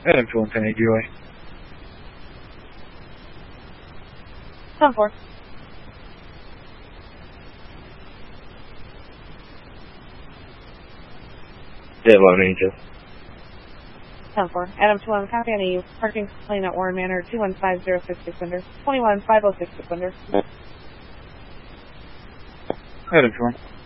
Adam 210 GOA. 10-4. Jet 11 Angel. 10-4. Adam 211, copy on you. Parking lane at Warren Manor, 21506 Defender. 21506 Defender. Adam 2